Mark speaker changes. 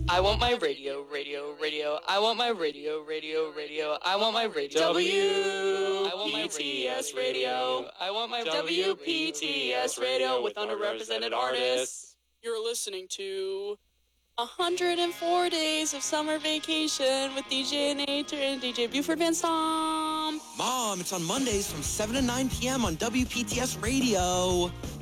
Speaker 1: I want my radio, radio, radio. I want my radio, radio, radio. I want my radio.
Speaker 2: WPTS Radio.
Speaker 1: I want my
Speaker 2: WPTS Radio with underrepresented artists.
Speaker 3: You're listening to 104 Days of Summer Vacation with DJ Nater and DJ Buford Van Stom.
Speaker 4: Mom, it's on Mondays from 7 to 9 p.m. on WPTS Radio.